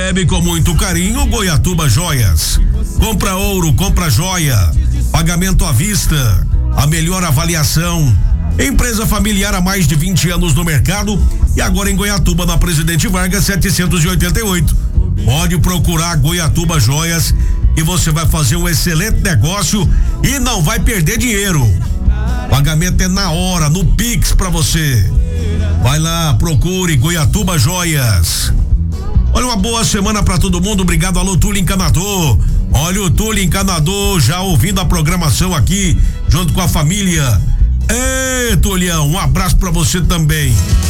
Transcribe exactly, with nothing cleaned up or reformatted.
recebe com muito carinho Goiatuba Joias. Compra ouro, compra joia, pagamento à vista, a melhor avaliação. Empresa familiar há mais de vinte anos no mercado e agora em Goiatuba, na Presidente Vargas setecentos e oitenta e oito. Pode procurar Goiatuba Joias e você vai fazer um excelente negócio e não vai perder dinheiro. Pagamento é na hora, no Pix pra você. Vai lá, procure Goiatuba Joias. Olha, uma boa semana pra todo mundo. Obrigado, alô, Túlio Encanador. Olha o Túlio Encanador já ouvindo a programação aqui, junto com a família. Ê, Tulião, um abraço pra você também.